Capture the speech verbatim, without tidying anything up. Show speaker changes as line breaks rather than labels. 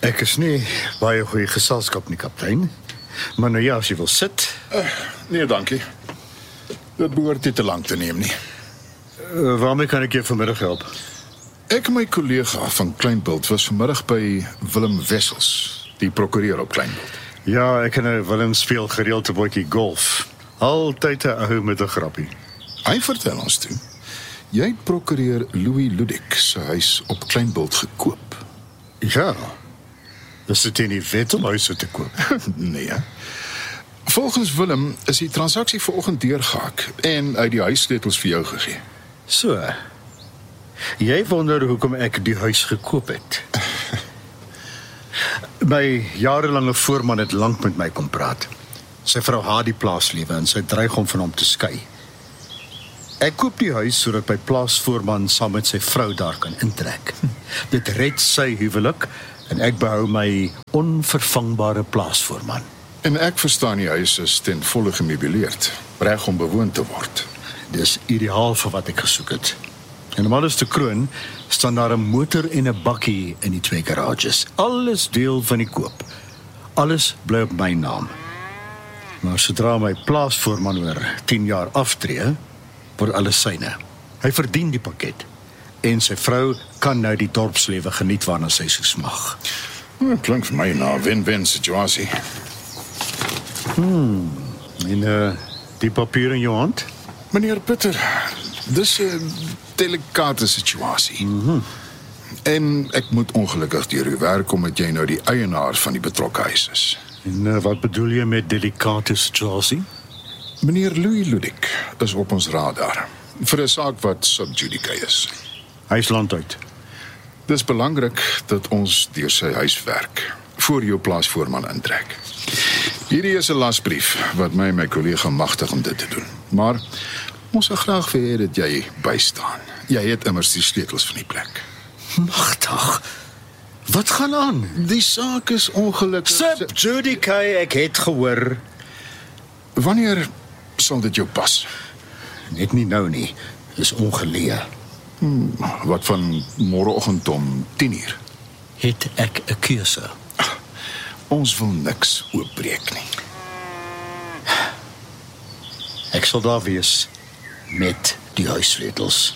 Ek is nie baie goeie geselskap nie, kaptein. Maar nou ja, as jy wil sit.
Uh, nee, dankie. Dit behoort nie te lang te neem nie.
Uh, waarmee kan ek jou vanmiddag help?
Ek en my kollega van Kleinbult was vanmiddag by Willem Wessels, die prokureur op Kleinbult.
Ja, ek en Willem speel gereeld 'n bootjie golf. Altyd 'n ou met 'n grappie.
Hy vertel ons toe, jy het prokureur Louis Ludik se huis op Kleinbult gekoop.
Ja. Is dit nie wet om huise te koop?
Nee. Volgens Willem is die transaksie vanoggend deurgehaak en uit die huissleutels vir jou gegee.
So. Jy wonder hoekom ek die huis gekoop het. My jarelange voorman het lank met my kom praat. Sy vrou haat die plaaslewe en sy dreig om van hom te skei. Ek koop die huis sodat my plaasvoorman saam met sy vrou daar kan intrek. Dit red sy huwelik en ek behou my onvervangbare plaasvoorman.
En ek verstaan die huis is ten volle gemeubileerd, reg om bewoon te word.
Dis ideaal vir wat ek gesoek het. En om alles te kroon, staan daar 'n motor en 'n bakkie in die twee garages. Alles deel van die koop. Alles bly op my naam. Maar sodra my plaasvoorman oor tien jaar aftree, word alles syne. Hy verdien die pakket. En sy vrou kan nou die dorpslewe geniet waarna sy so smag.
Nou, klink vir my na 'n wen-wen situasie.
Hmm. En uh, die papier in jou hand?
Meneer Pieter, dis 'n delikate situasie.
Mm-hmm.
En ek moet ongelukkig deur uw werk omdat jy nou die eienaar van die betrokke huis is.
En uh, wat bedoel jy met delikate situasie?
Meneer Louis Ludik is op ons radar vir 'n saak wat sub judice is.
Hy is landuit.
Dis belangrik dat ons deur sy huis werk voor jou plaasvoorman intrek. Hierdie is 'n lasbrief wat my en my kollega magtig om dit te doen. Maar ons sal graag wil hê dat jy bystaan. Jy het immers die sleutels van die plek.
Magtig. Wat gaan aan?
Die saak is ongelukkig.
Sub judice, ek het gehoor.
Wanneer sal dit jou pas?
Net nie nou nie. Dis ongeleë.
Hmm, wat van môreoggend om tien uur?
Het ek 'n keuse?
Ons wil niks oopbreek nie.
Ek sal daar wees met die huissleutels.